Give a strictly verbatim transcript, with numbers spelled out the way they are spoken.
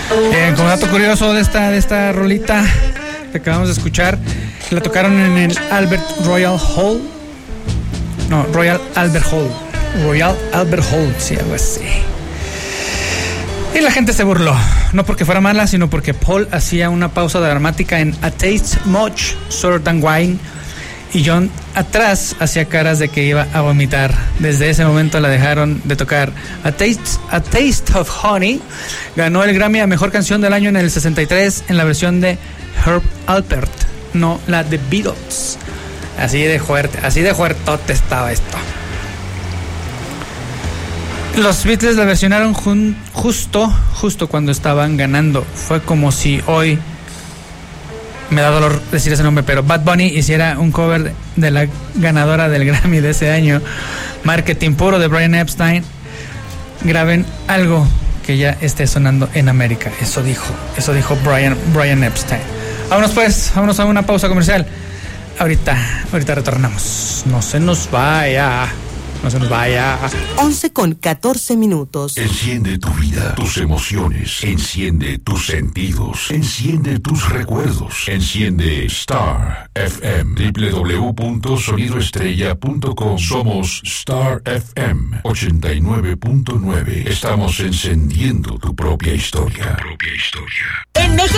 Eh, como dato curioso de esta, de esta rolita que acabamos de escuchar, la tocaron en el Albert Royal Hall. No, Royal Albert Hall. Royal Albert Hall, sí, algo así. Y la gente se burló, no porque fuera mala, sino porque Paul hacía una pausa dramática en A Taste Much Sweeter Than Wine y John atrás hacía caras de que iba a vomitar. Desde ese momento la dejaron de tocar. A Taste, A Taste of Honey ganó el Grammy a Mejor Canción del Año en el sesenta y tres en la versión de Herb Alpert, no la de Beatles. Así de fuerte, así de fuertote estaba esto. Los Beatles la versionaron jun, justo, justo cuando estaban ganando. Fue como si hoy, me da dolor decir ese nombre, pero Bad Bunny hiciera un cover de la ganadora del Grammy de ese año. Marketing puro de Brian Epstein. Graben algo que ya esté sonando en América. Eso dijo, eso dijo Brian, Brian Epstein. Vámonos pues, vámonos a una pausa comercial. Ahorita, ahorita retornamos. No se nos vaya. No se nos vaya. once con catorce minutos. Enciende tu vida, tus emociones. Enciende tus sentidos. Enciende tus recuerdos. Enciende Star F M. doble u doble u doble u punto sonido estrella punto com. Somos Star F M ochenta y nueve punto nueve. Estamos encendiendo tu propia historia. Tu propia historia. En México